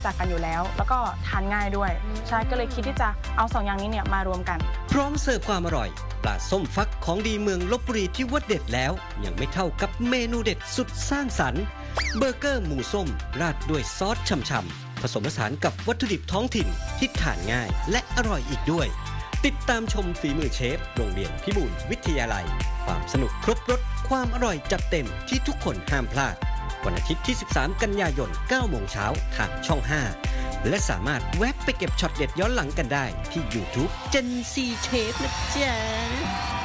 จากกันอยู่แล้วแล้วก็ทานง่ายด้วยใช่ก็เลยคิดที่จะเอา2อย่างนี้เนี่ยมารวมกันพร้อมเสิร์ฟความอร่อยปลาส้มฟักของดีเมืองลพบุรีที่ว่าเด็ดแล้วยังไม่เท่ากับเมนูเด็ดสุดสร้างสรรค์เบอร์เกอร์หมูส้มราดด้วยซอสฉ่ำๆผสมผสานกับวัตถุดิบท้องถิ่นที่ทานง่ายและอร่อยอีกด้วยติดตามชมฝีมือเชฟโรงเรียนพิบูลวิทยาลัยความสนุกครบรสความอร่อยจัดเต็มที่ทุกคนห้ามพลาดวันอาทิตย์ที่13กันยายน 9 โมงเช้าทางช่อง 5และสามารถแวะไปเก็บช็อตเด็ดย้อนหลังกันได้ที่ YouTube Gen Z Chef นะจ๊ะ